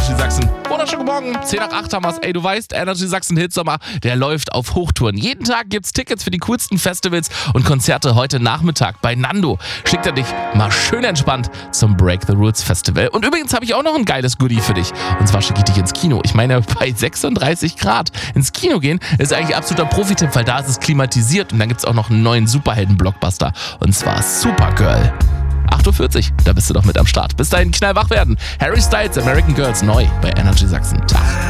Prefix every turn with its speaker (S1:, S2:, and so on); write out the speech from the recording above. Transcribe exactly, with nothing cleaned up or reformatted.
S1: Energy Sachsen. Wunderschönen Morgen, zehn nach acht haben wir's. Ey, du weißt, Energy Sachsen Hitsommer, der läuft auf Hochtouren. Jeden Tag gibt's Tickets für die coolsten Festivals und Konzerte heute Nachmittag bei Nando. Schickt er dich mal schön entspannt zum Break the Rules Festival. Und übrigens habe ich auch noch ein geiles Goodie für dich. Und zwar schicke ich dich ins Kino. Ich meine, bei sechsunddreißig Grad ins Kino gehen ist eigentlich absoluter Profi-Tipp, weil da ist es klimatisiert und dann gibt's auch noch einen neuen Superhelden-Blockbuster. Und zwar Supergirl. acht Uhr vierzig, da bist du doch mit am Start. Bis dahin knallwach werden. Harry Styles, American Girls, neu bei Energy Sachsen. Tag.